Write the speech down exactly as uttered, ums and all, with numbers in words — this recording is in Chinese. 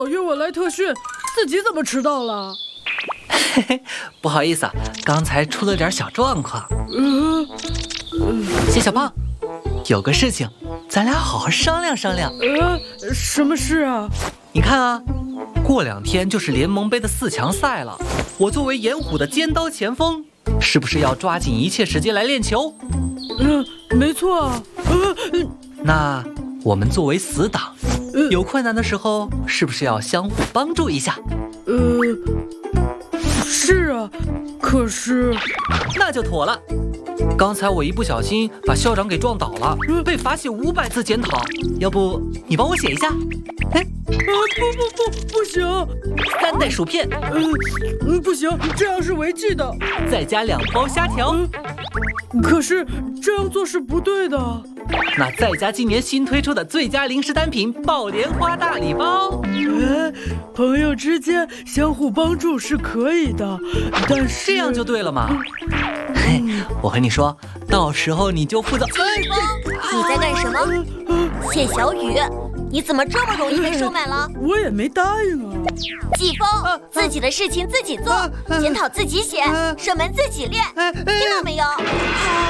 约我来特训，自己怎么迟到了？ 嘿嘿，不好意思啊，刚才出了点小状况。 嗯、 谢小胖，有个事情，咱俩好好商量商量。 呃，什么事啊？ 你看啊，过两天就是联盟杯的四强赛了。我作为盐虎的尖刀前锋，是不是要抓紧一切时间来练球？ 嗯、呃，没错啊。呃， 那我们作为死党， 呃、 有困难的时候，是不是要相互帮助一下？ 呃，是啊，可是…… 那就妥了。刚才我一不小心把校长给撞倒了，被罚写五百字检讨。要不你帮我写一下？哎， 啊，不不不，不行！ 三袋薯片， 嗯，不行，这样是违纪的。 再加两包虾条。 嗯，可是这样做是不对的。 那再加今年新推出的最佳零食单品爆莲花大礼包。 哎，朋友之间相互帮助是可以的，但是这样就对了嘛。嘿，我和你说，到时候你就负责。 季风，你在干什么？谢小雨，你怎么这么容易被收买了？ 我也没答应啊。 季风，自己的事情自己做，检讨自己写，射门自己练，听到没有？